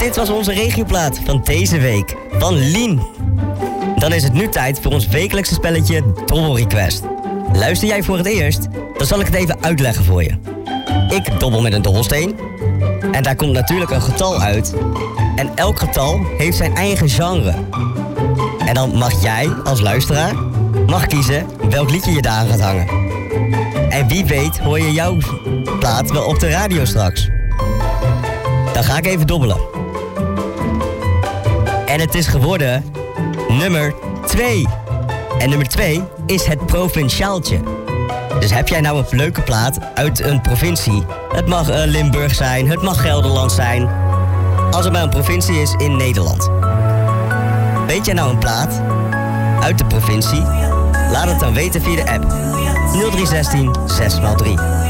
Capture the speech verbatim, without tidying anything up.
dit was onze regioplaat van deze week. Van Lien. Dan is het nu tijd voor ons wekelijkse spelletje Dobbel Request. Luister jij voor het eerst? Dan zal ik het even uitleggen voor je. Ik dobbel met een dobbelsteen. En daar komt natuurlijk een getal uit. En elk getal heeft zijn eigen genre. En dan mag jij als luisteraar mag kiezen welk liedje je daar gaat hangen. En wie weet hoor je jouw plaat wel op de radio straks. Dan ga ik even dobbelen. En het is geworden nummer twee. En nummer twee is het provinciaaltje. Dus heb jij nou een leuke plaat uit een provincie? Het mag uh, Limburg zijn, het mag Gelderland zijn. Als het maar een provincie is in Nederland. Weet jij nou een plaat uit de provincie? Laat het dan weten via de app nul drie zestien zes maal drie.